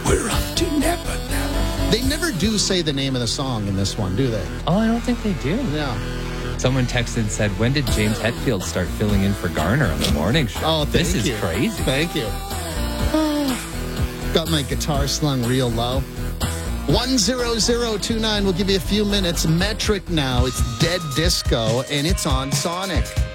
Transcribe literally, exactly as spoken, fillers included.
We're off to Never Never. They never do say the name of the song in this one, do they? Oh, I don't think they do. Yeah. Someone texted and said, when did James Hetfield start filling in for Garner on the morning show? Oh, thank This is you. crazy. Thank you. Got my guitar slung real low. one zero zero two nine. We'll give you a few minutes. Metric now. It's Dead Disco, and it's on Sonic.